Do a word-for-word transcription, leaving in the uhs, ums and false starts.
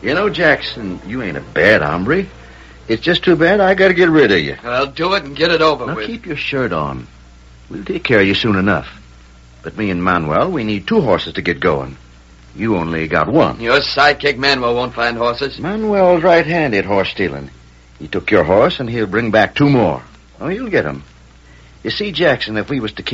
You know, Jackson, you ain't a bad hombre. It's just too bad I gotta get rid of you. I'll do it and get it over now with. Keep your shirt on. We'll take care of you soon enough. But me and Manuel, we need two horses to get going. You only got one. Your sidekick Manuel won't find horses. Manuel's right-handed at horse stealing. He took your horse, and he'll bring back two more. Oh, you'll get 'em. You see, Jackson, if we was to keep